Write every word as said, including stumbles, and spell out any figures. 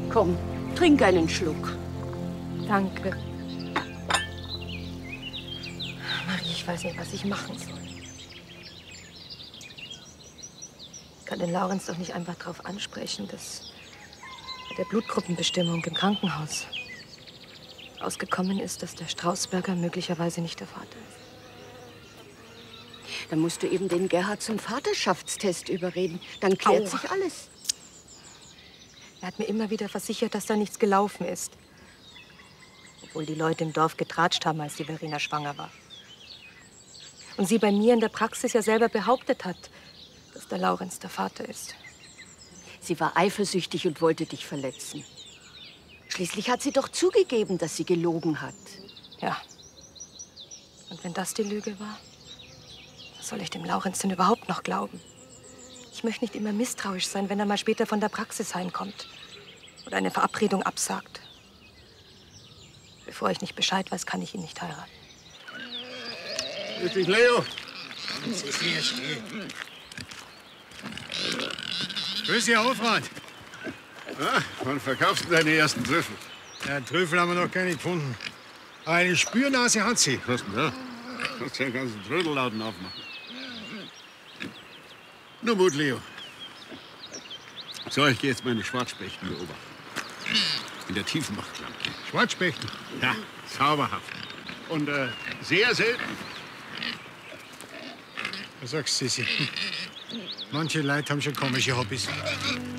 Komm, trink einen Schluck. Danke. Marie, ich weiß nicht, was ich machen soll. Ich kann den Laurenz doch nicht einfach darauf ansprechen, dass bei der Blutgruppenbestimmung im Krankenhaus rausgekommen ist, dass der Strausberger möglicherweise nicht der Vater ist. Dann musst du eben den Gerhard zum Vaterschaftstest überreden. Dann klärt Au. sich alles. Er hat mir immer wieder versichert, dass da nichts gelaufen ist. Obwohl die Leute im Dorf getratscht haben, als die Verena schwanger war. Und sie bei mir in der Praxis ja selber behauptet hat, dass der Laurenz der Vater ist. Sie war eifersüchtig und wollte dich verletzen. Schließlich hat sie doch zugegeben, dass sie gelogen hat. Ja. Und wenn das die Lüge war, was soll ich dem Laurenz denn überhaupt noch glauben? Ich möchte nicht immer misstrauisch sein, wenn er mal später von der Praxis heimkommt oder eine Verabredung absagt. Bevor ich nicht Bescheid weiß, kann ich ihn nicht heiraten. Grüß dich, Leo. Grüß dich, Hofrat. Ah, wann verkaufst du deine ersten Trüffel? Ja, Trüffel haben wir noch keine gefunden. Aber eine Spürnase hat sie. Was denn da? Kannst du ja einen ganzen Trödelladen aufmachen. Nur Mut, Leo. So, ich gehe jetzt meine Schwarzspechten beobachten. In der tiefen Nachtlampe. Schwarzspechten? Ja, zauberhaft. Und äh, sehr selten. Was sagst du, Sissi? Manche Leute haben schon komische Hobbys.